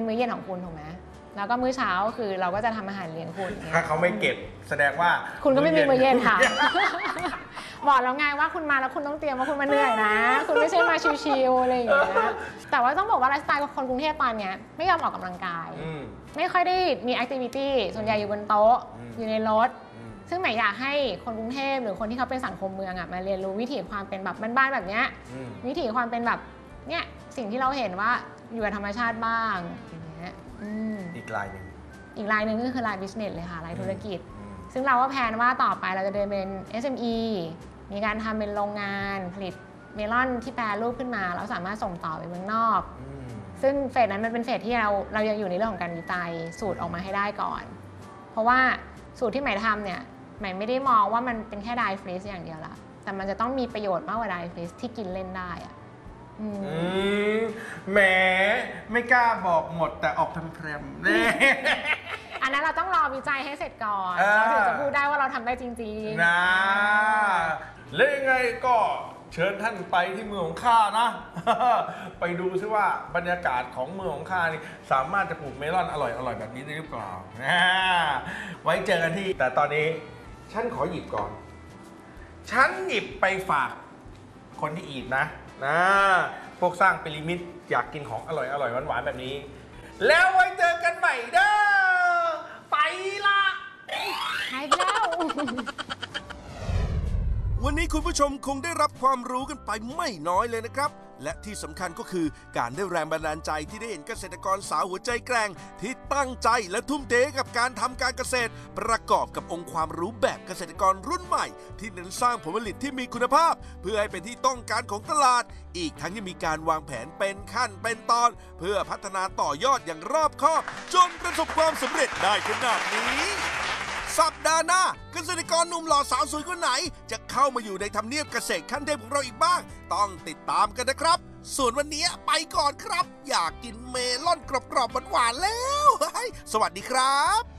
มื้อเย็นของคุณถูกไหมแล้วก็มื้อเช้าคือเราก็จะทำอาหารเลี้ยงคุณถ้าเขาไม่เก็บแสดงว่าคุณก็ไม่มีมื้อเย็นค่ะบอกแล้วไงว่าคุณมาแล้วคุณต้องเตรียมว่าคุณมาเหนื่อยนะคุณไม่ใช่มาชิวๆอะไรอย่างเงี้ยแต่ว่าต้องบอกว่าไลฟ์สไตล์ของคนกรุงเทพตอนนี้ไม่ยอมออกกำลังกายไม่ค่อยได้มีแอคทิวิตี้ส่วนใหญ่อยู่บนโต๊ะอยู่ในรถซึ่งหมายอยากให้คนกรุงเทพหรือคนที่เขาเป็นสังคมเมืองอ่ะมาเรียนรู้วิถีความเป็นแบบบ้านๆแบบเนี้ยวิถีความเป็นแบบเนี้ยสิ่งที่เราเห็นว่าอยู่กับธรรมชาติบ้างอย่างเงี้ยอีกรายหนึ่งก็คือราย business เลยค่ะรายธุรกิจซึ่งเราก็แพลนว่าต่อไปเราจะเดินเป็น SME มีการทำเป็นโรงงานผลิตเมลอนที่แปรรูปขึ้นมาแล้วสามารถส่งต่อไปเมืองนอกซึ่งเฟสนั้นมันเป็นเฟสที่เรายังอยู่ในเรื่องของการวิจัยสูตรออกมาให้ได้ก่อนเพราะว่าสูตรที่ใหม่ทำเนี่ยใหม่ไม่ได้มองว่ามันเป็นแค่ไดฟรีซอย่างเดียวละแต่มันจะต้องมีประโยชน์มากกว่าไดฟรีซที่กินเล่นได้อะแหมไม่กล้าบอกหมดแต่ออกทำแพรมแน่อันนั้นเราต้องรอวิจัยให้เสร็จก่อนเราถึงจะพูดได้ว่าเราทำได้จริงๆนะแล้วยังไงก็เชิญท่านไปที่เมืองของข้านะ ไปดูซิว่าบรรยากาศของเมืองของข้านี่สามารถจะปลูกเมลอนอร่อยๆแบบนี้ได้หรือเปล่าไว้เจอกันที่แต่ตอนนี้ฉันขอหยิบก่อนฉันหยิบไปฝากคนที่อีกนะพวกสร้างพีระมิดอยากกินของอร่อยหวานๆแบบนี้แล้วไว้เจอกันใหม่เด้อไปละหายไปแล้ววันนี้คุณผู้ชมคงได้รับความรู้กันไปไม่น้อยเลยนะครับและที่สำคัญก็คือการได้แรงบันดาลใจที่ได้เห็นเกษตรกรสาวหัวใจแกร่งที่ตั้งใจและทุ่มเทกับการทำการเกษตรประกอบกับองค์ความรู้แบบเกษตรกรรุ่นใหม่ที่เน้นสร้างผลผลิตที่มีคุณภาพเพื่อให้เป็นที่ต้องการของตลาดอีกทั้งยังมีการวางแผนเป็นขั้นเป็นตอนเพื่อพัฒนาต่อยอดอย่างรอบคอบจนประสบความสำเร็จได้ขนาดนี้สัปดาห์หน้าเกษตรกรหนุ่มหล่อสาวสวยคนไหนจะเข้ามาอยู่ในทำเนียบเกษตรขั้นเทพของเราอีกบ้างต้องติดตามกันนะครับส่วนวันนี้ไปก่อนครับอยากกินเมลอนกรอบๆหวานๆแล้วสวัสดีครับ